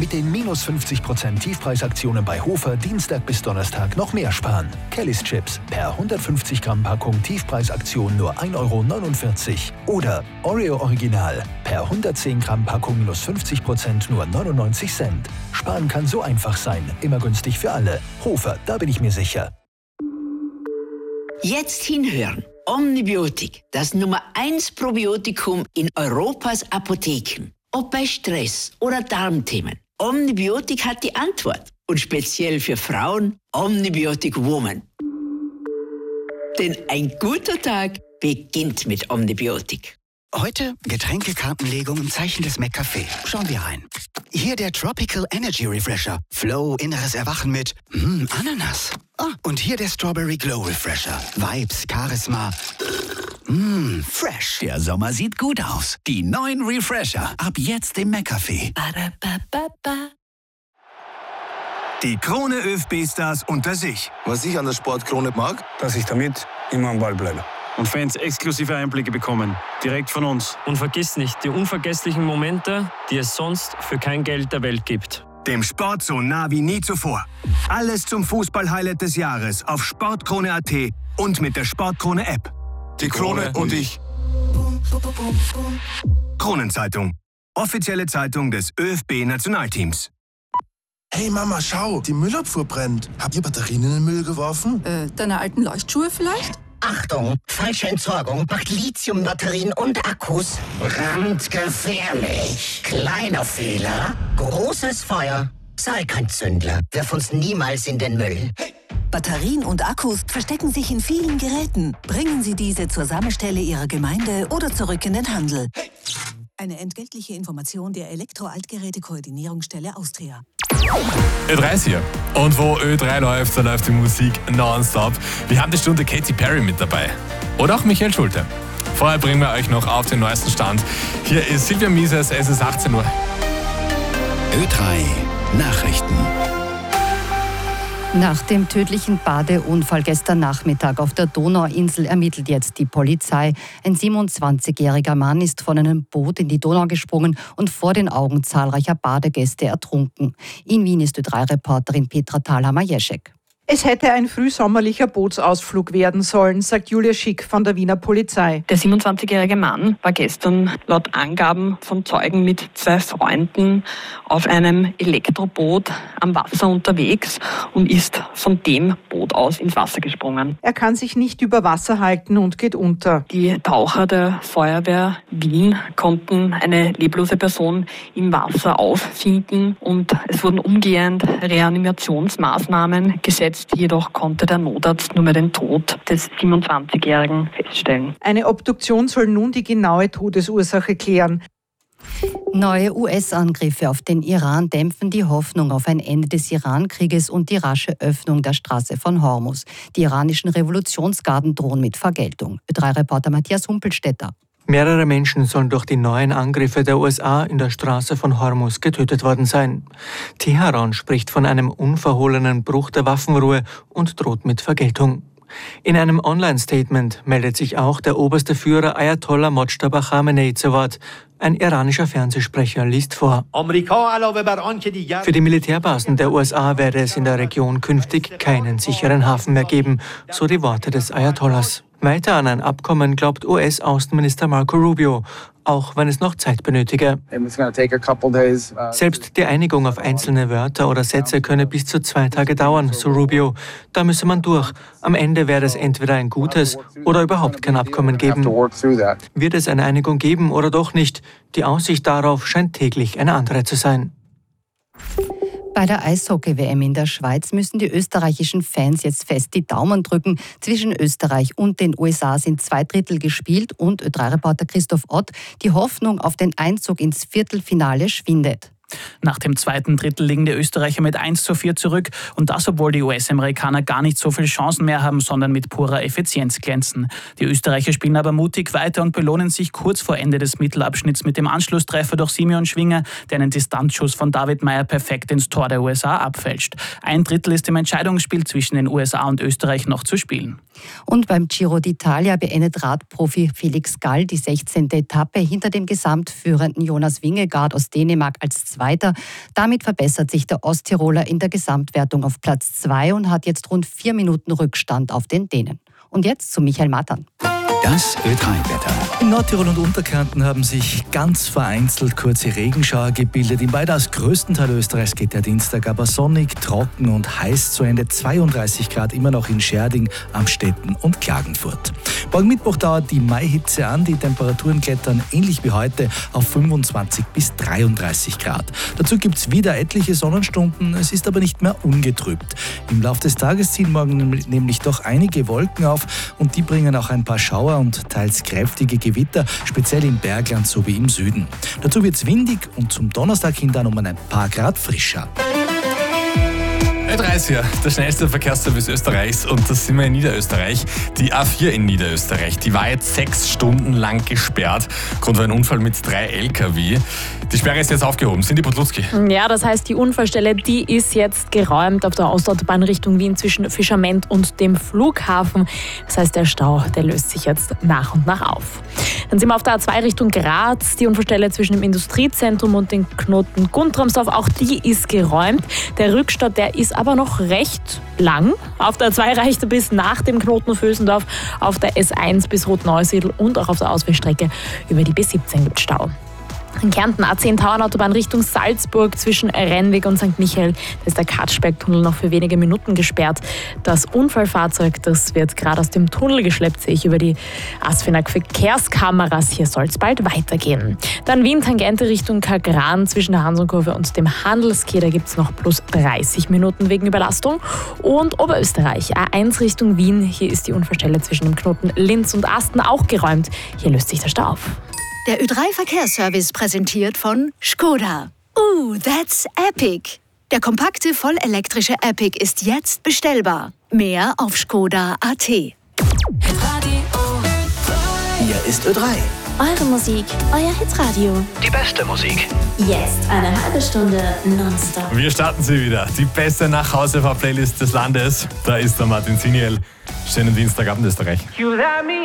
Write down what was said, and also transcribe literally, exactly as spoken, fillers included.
Mit den minus fünfzig Prozent Tiefpreisaktionen bei Hofer Dienstag bis Donnerstag noch mehr sparen. Kellys Chips per hundertfünfzig Gramm Packung Tiefpreisaktion nur ein Euro neunundvierzig. Oder Oreo Original per hundertzehn Gramm Packung minus fünfzig Prozent nur neunundneunzig Cent. Sparen kann so einfach sein. Immer günstig für alle. Hofer, da bin ich mir sicher. Jetzt hinhören. Omnibiotik, das Nummer eins Probiotikum in Europas Apotheken. Ob bei Stress oder Darmthemen. Omnibiotik hat die Antwort. Und speziell für Frauen Omnibiotik Woman. Denn ein guter Tag beginnt mit Omnibiotik. Heute Getränkekartenlegung im Zeichen des McCafé. Schauen wir rein. Hier der Tropical Energy Refresher. Flow, inneres Erwachen mit mm, Ananas. Ah, und hier der Strawberry Glow Refresher. Vibes, Charisma. Mmm, fresh. Der Sommer sieht gut aus. Die neuen Refresher. Ab jetzt im McCafé. Die Krone ÖFB-Stars unter sich. Was ich an der Sportkrone mag, dass ich damit immer am Ball bleibe. Und Fans exklusive Einblicke bekommen. Direkt von uns. Und vergiss nicht die unvergesslichen Momente, die es sonst für kein Geld der Welt gibt. Dem Sport so nah wie nie zuvor. Alles zum Fußball-Highlight des Jahres auf sportkrone punkt at und mit der Sportkrone-App. Die Krone und ich. Kronenzeitung. Offizielle Zeitung des ÖFB-Nationalteams. Hey Mama, schau, die Müllabfuhr brennt. Habt ihr Batterien in den Müll geworfen? Äh, deine alten Leuchtschuhe vielleicht? Achtung, falsche Entsorgung macht Lithiumbatterien und Akkus brandgefährlich. Kleiner Fehler, großes Feuer. Sei kein Zündler, wirf uns niemals in den Müll. Hey. Batterien und Akkus verstecken sich in vielen Geräten. Bringen Sie diese zur Sammelstelle Ihrer Gemeinde oder zurück in den Handel. Hey. Eine entgeltliche Information der Elektro-Altgeräte-Koordinierungsstelle Austria. Ö drei ist hier. Und wo Ö drei läuft, da läuft die Musik nonstop. Wir haben die Stunde Katy Perry mit dabei. Oder auch Michael Schulte. Vorher bringen wir euch noch auf den neuesten Stand. Hier ist Silvia Mises, es ist achtzehn Uhr. Ö drei Nachrichten. Nach dem tödlichen Badeunfall gestern Nachmittag auf der Donauinsel ermittelt jetzt die Polizei. Ein siebenundzwanzigjähriger Mann ist von einem Boot in die Donau gesprungen und vor den Augen zahlreicher Badegäste ertrunken. In Wien ist Ö drei Reporterin Petra Thalhammer-Jeschek. Es hätte ein frühsommerlicher Bootsausflug werden sollen, sagt Julia Schick von der Wiener Polizei. Der siebenundzwanzigjährige Mann war gestern laut Angaben von Zeugen mit zwei Freunden auf einem Elektroboot am Wasser unterwegs und ist von dem Boot aus ins Wasser gesprungen. Er kann sich nicht über Wasser halten und geht unter. Die Taucher der Feuerwehr Wien konnten eine leblose Person im Wasser auffinden und es wurden umgehend Reanimationsmaßnahmen gesetzt. Jedoch konnte der Notarzt nur mehr den Tod des siebenundzwanzigjährigen feststellen. Eine Obduktion soll nun die genaue Todesursache klären. Neue U S-Angriffe auf den Iran dämpfen die Hoffnung auf ein Ende des Iran-Krieges und die rasche Öffnung der Straße von Hormuz. Die iranischen Revolutionsgarden drohen mit Vergeltung. Ö drei Reporter Matthias Humpelstädter. Mehrere Menschen sollen durch die neuen Angriffe der U S A in der Straße von Hormuz getötet worden sein. Teheran spricht von einem unverhohlenen Bruch der Waffenruhe und droht mit Vergeltung. In einem Online-Statement meldet sich auch der oberste Führer Ayatollah Mojtaba Khamenei zu Wort. Ein iranischer Fernsehsprecher liest vor. Für die Militärbasen der U S A werde es in der Region künftig keinen sicheren Hafen mehr geben, so die Worte des Ayatollahs. Weiter an ein Abkommen glaubt U S-Außenminister Marco Rubio, auch wenn es noch Zeit benötige. Selbst die Einigung auf einzelne Wörter oder Sätze könne bis zu zwei Tage dauern, so Rubio. Da müsse man durch. Am Ende werde es entweder ein gutes oder überhaupt kein Abkommen geben. Wird es eine Einigung geben oder doch nicht? Die Aussicht darauf scheint täglich eine andere zu sein. Bei der Eishockey-W M in der Schweiz müssen die österreichischen Fans jetzt fest die Daumen drücken. Zwischen Österreich und den U S A sind zwei Drittel gespielt und Ö drei Reporter Christoph Ott, die Hoffnung auf den Einzug ins Viertelfinale schwindet. Nach dem zweiten Drittel liegen die Österreicher mit eins zu vier zurück und das, obwohl die U S-Amerikaner gar nicht so viele Chancen mehr haben, sondern mit purer Effizienz glänzen. Die Österreicher spielen aber mutig weiter und belohnen sich kurz vor Ende des Mittelabschnitts mit dem Anschlusstreffer durch Simeon Schwinger, der einen Distanzschuss von David Meyer perfekt ins Tor der U S A abfälscht. Ein Drittel ist im Entscheidungsspiel zwischen den U S A und Österreich noch zu spielen. Und beim Giro d'Italia beendet Radprofi Felix Gall die sechzehnte Etappe hinter dem gesamtführenden Jonas Vingegaard aus Dänemark als Zweiter. Damit verbessert sich der Osttiroler in der Gesamtwertung auf Platz zwei und hat jetzt rund vier Minuten Rückstand auf den Dänen. Und jetzt zu Michael Matan. Das Ö drei Wetter. In Nordtirol und Unterkärnten haben sich ganz vereinzelt kurze Regenschauer gebildet. Im weitaus größten Teil Österreichs geht der Dienstag aber sonnig, trocken und heiß zu Ende. zweiunddreißig Grad immer noch in Scherding, Amstetten und Klagenfurt. Morgen Mittwoch dauert die Maihitze an. Die Temperaturen klettern ähnlich wie heute auf fünfundzwanzig bis dreiunddreißig Grad. Dazu gibt es wieder etliche Sonnenstunden. Es ist aber nicht mehr ungetrübt. Im Laufe des Tages ziehen morgen nämlich doch einige Wolken auf und die bringen auch ein paar Schauer und teils kräftige Gewitter, speziell im Bergland sowie im Süden. Dazu wird es windig und zum Donnerstag hin dann um ein paar Grad frischer. Ö drei ist hier, der schnellste Verkehrsservice Österreichs, und das sind wir in Niederösterreich. Die A vier in Niederösterreich, die war jetzt sechs Stunden lang gesperrt. Grund war ein Unfall mit drei L K W. Die Sperre ist jetzt aufgehoben. Cindy Podlutzki. Ja, das heißt, die Unfallstelle, die ist jetzt geräumt auf der Ostautobahn Richtung Wien zwischen Fischerment und dem Flughafen. Das heißt, der Stau, der löst sich jetzt nach und nach auf. Dann sind wir auf der A zwei Richtung Graz. Die Unfallstelle zwischen dem Industriezentrum und dem Knoten Guntramsdorf, auch die ist geräumt. Der Rückstau, der ist aber noch recht lang. Auf der A zwei reicht er bis nach dem Knoten Vösendorf, auf der S eins bis Rotneusiedl und auch auf der Ausweichstrecke über die B siebzehn gibt es Stau. In Kärnten A zehn Tauernautobahn Richtung Salzburg zwischen Rennweg und Sankt Michael. Da ist der Katschbergtunnel noch für wenige Minuten gesperrt. Das Unfallfahrzeug, das wird gerade aus dem Tunnel geschleppt, sehe ich über die Asfinag Verkehrskameras. Hier soll es bald weitergehen. Dann Wien-Tangente Richtung Kagran zwischen der Hansonkurve und dem Handelskier. Da gibt es noch plus dreißig Minuten wegen Überlastung. Und Oberösterreich A eins Richtung Wien. Hier ist die Unfallstelle zwischen dem Knoten Linz und Asten auch geräumt. Hier löst sich der Stau auf. Der Ö drei Verkehrsservice präsentiert von Skoda. Ooh, that's epic! Der kompakte, vollelektrische Epic ist jetzt bestellbar. Mehr auf skoda punkt a t. Hier ist Ö drei. Eure Musik, euer Hitradio. Die beste Musik. Jetzt eine halbe Stunde nonstop. Wir starten sie wieder. Die beste Nachhausefahr-Playlist des Landes. Da ist der Martin Siniel. Schönen Dienstagabend, Österreich.